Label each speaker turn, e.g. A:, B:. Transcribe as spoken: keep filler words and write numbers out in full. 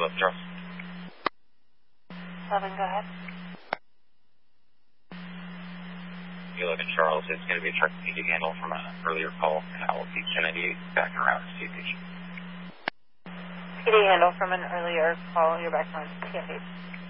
A: eleven, Charles.
B: eleven, go ahead.
A: eleven, Charles. It's going to be a truck P D handle from an earlier call. And I will be ten ninety-eight back and around to station.
B: P D handle from an earlier call. You're back on T F H.